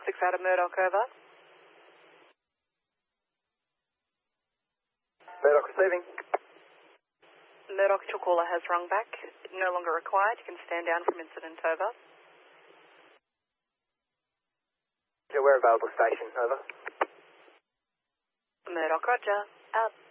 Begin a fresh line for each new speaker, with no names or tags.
6 out of Murdoch, over.
Murdoch receiving.
Murdoch, your caller has rung back. No longer required. You can stand down from incident, over.
Yeah, we're available station, over.
Murdoch, roger. Out.